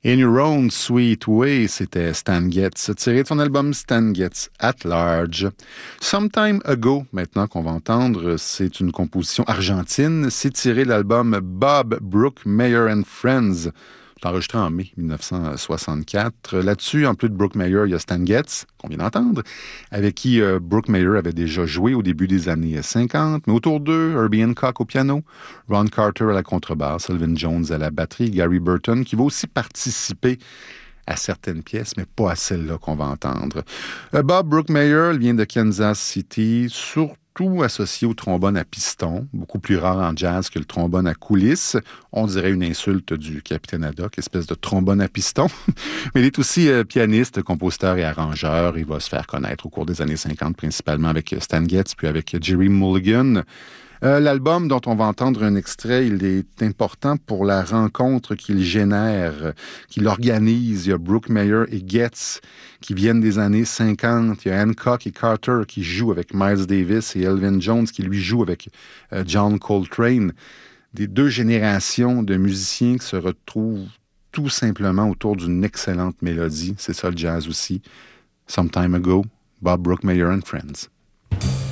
In Your Own Sweet Way, c'était Stan Getz, tiré de son album Stan Getz at Large. Sometime Ago, maintenant qu'on va entendre, c'est une composition argentine. C'est tiré de l'album Bob Brookmeyer and Friends. C'est enregistré en mai 1964. Là-dessus, en plus de Brookmeyer, il y a Stan Getz, qu'on vient d'entendre, avec qui Brookmeyer avait déjà joué au début des années 50. Mais autour d'eux, Herbie Hancock au piano, Ron Carter à la contrebasse, Elvin Jones à la batterie, Gary Burton, qui va aussi participer à certaines pièces, mais pas à celle-là qu'on va entendre. Bob Brookmeyer vient de Kansas City, surtout associé au trombone à piston, beaucoup plus rare en jazz que le trombone à coulisses. On dirait une insulte du Capitaine Haddock, espèce de trombone à piston. Mais il est aussi pianiste, compositeur et arrangeur. Il va se faire connaître au cours des années 50, principalement avec Stan Getz, puis avec Jerry Mulligan. L'album dont on va entendre un extrait, il est important pour la rencontre qu'il génère, qu'il organise. Il y a Brookmeyer et Getz qui viennent des années 50. Il y a Hancock et Carter qui jouent avec Miles Davis et Elvin Jones qui lui joue avec John Coltrane. Des deux générations de musiciens qui se retrouvent tout simplement autour d'une excellente mélodie. C'est ça le jazz aussi. Sometime Ago, Bob Brookmeyer and Friends.